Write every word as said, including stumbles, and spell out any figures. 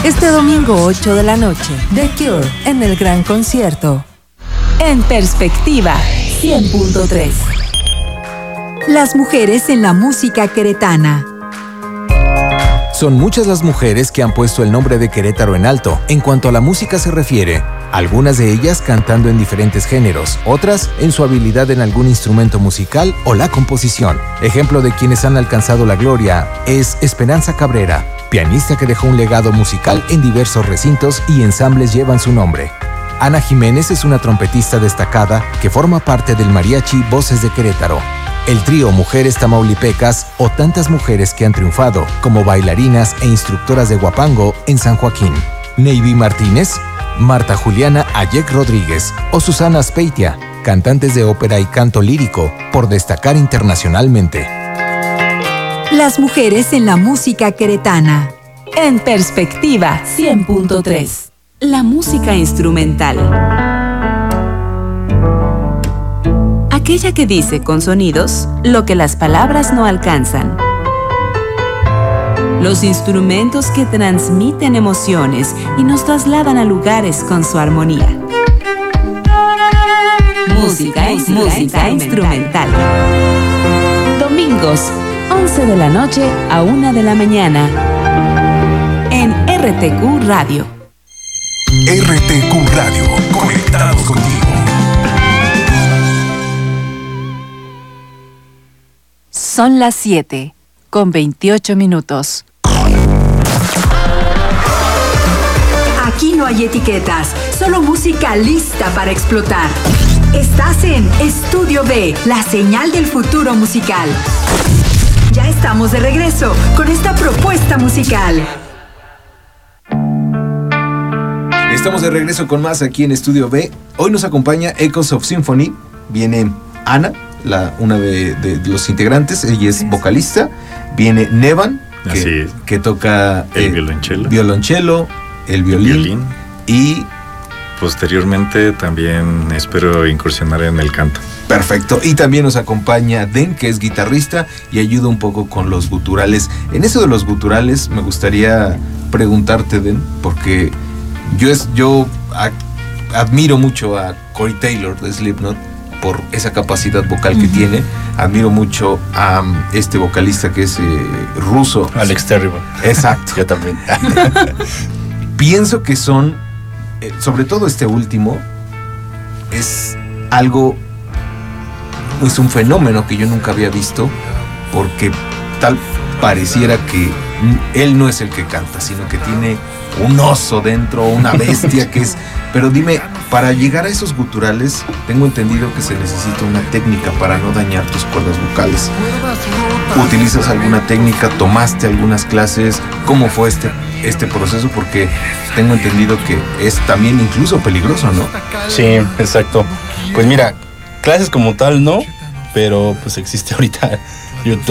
Este domingo ocho de la noche, The Cure en el gran concierto. En Perspectiva, cien punto tres. Las mujeres en la música queretana. Son muchas las mujeres que han puesto el nombre de Querétaro en alto en cuanto a la música se refiere. Algunas de ellas cantando en diferentes géneros, otras en su habilidad en algún instrumento musical o la composición. Ejemplo de quienes han alcanzado la gloria es Esperanza Cabrera, pianista que dejó un legado musical en diversos recintos y ensambles llevan su nombre. Ana Jiménez es una trompetista destacada que forma parte del mariachi Voces de Querétaro. El trío Mujeres Tamaulipecas o tantas mujeres que han triunfado como bailarinas e instructoras de guapango en San Joaquín. Neiby Martínez, Marta Juliana Ayek Rodríguez o Susana Speitia, cantantes de ópera y canto lírico, por destacar internacionalmente. Las mujeres en la música queretana. En Perspectiva, cien punto tres. La música instrumental. Aquella que dice con sonidos lo que las palabras no alcanzan. Los instrumentos que transmiten emociones y nos trasladan a lugares con su armonía. Música, música, música instrumental. Domingos, once de la noche a una de la mañana. En R T Q Radio. R T Q Radio, conectados contigo. Son las siete, con veintiocho minutos. Aquí no hay etiquetas, solo música lista para explotar. Estás en Estudio B, la señal del futuro musical. Ya estamos de regreso con esta propuesta musical. Estamos de regreso con más aquí en Estudio B. Hoy nos acompaña Echoes of Symphony. Viene Ana, la, una de, de, de los integrantes, ella es vocalista. Viene Nevan, que, que toca el eh, violonchelo. violonchelo, el violín, el violín. Y posteriormente también espero incursionar en el canto. Perfecto. Y también nos acompaña Den, que es guitarrista y ayuda un poco con los guturales. En eso de los guturales me gustaría preguntarte, Den, porque yo, es, yo a, admiro mucho a Corey Taylor de Slipknot por esa capacidad vocal que uh-huh. tiene. Admiro mucho a um, este vocalista que es eh, ruso. Alex Terrible. Exacto. Yo también. Pienso que son, eh, sobre todo este último, es algo, es un fenómeno que yo nunca había visto, porque tal pareciera que él no es el que canta, sino que tiene un oso dentro, una bestia que es... Pero dime, para llegar a esos guturales, tengo entendido que se necesita una técnica para no dañar tus cuerdas vocales. ¿Utilizas alguna técnica? ¿Tomaste algunas clases? ¿Cómo fue este, este proceso? Porque tengo entendido que es también incluso peligroso, ¿no? Sí, exacto. Pues mira, clases como tal no, pero pues existe ahorita YouTube